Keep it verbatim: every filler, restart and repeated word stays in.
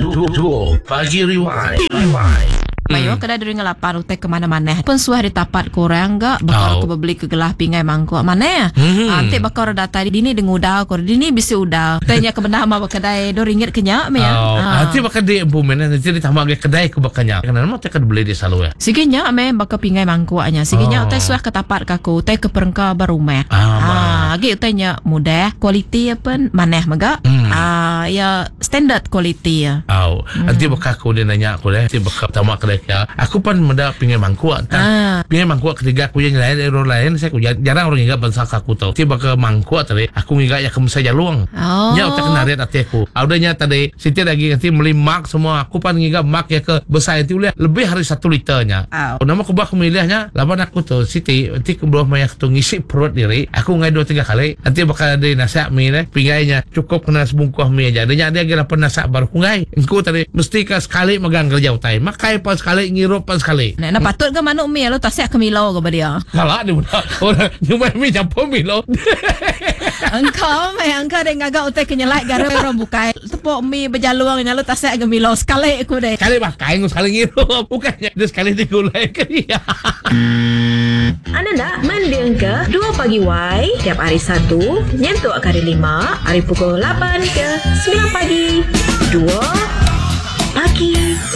Duo Pagi Rewind. Rewind. Mayo kada dari ngelapan utek kemana-mana pun suah di tapat korang gak bakal Oh. ke beli ke gelah pingai mangkuk mana ya Hmm. nanti bakal data dini dengan udang kor dini bisa udang tanya ke benar mah kedai do ringgit kenyak me ya Oh, Ah. nanti bakal di implement nanti ditambah ke kedai ke bakanya. Karena nama tekan beli di selalu ya. Siginya me bakal pingai mangkuknya siginya Oh. utai suah ke tapat kaku utai ke perengka barumeh Ah, ah gitu utainya mudah quality apa maneh maga Hmm. ah ya standard quality ya Oh, nanti bakal aku dia nanya aku deh, nanti bakal pertama kedai ya. Aku pan menda pingai mangkuk. Ah. Pingai mangkuk ketiga aku yang lain orang lain saya aku jarang orang ingat bangsa aku tahu. Nanti bakal mangkuk tadi aku ingat ya kamu saja luang. Oh. Nya utak kena lihat hati aku. Audanya tadi setiap lagi nanti beli mak semua. Aku pan ingat mak ya ke besar itu boleh lebih hari satu liternya. Oh. Nama aku bakal milihnya. Lawan aku tuh Siti. Nanti ke bawah maya tu ngisi perut diri. Aku ngai dua tiga kali. Nanti bakal ada nasihat mie deh. Pingainya cukup kena sebungkus mie aja. Dia dia kira pernah nasihat baru ngai. Engkau tadi mesti ke sekali megang kerja utai. Makai pas sekali ngirup pas sekali. Nah, nah patut ke manuk mi lo tasyak ke milo ke dia. Kalah dia pun. Orang cuma mie campur mie lo. Engkau me engkau dek ngagak utai kenyelai gara orang bukai. Tepuk mi berjaluang nyalu tasyak ke milo sekali aku deh. Sekali makai sekali ngirup. Bukannya dia sekali digulai ke dia. Anda nak mendiang ke dua Pagi Y tiap hari Sabtu nyentuh kali lima hari pukul lapan ke sembilan pagi. Dua Pagi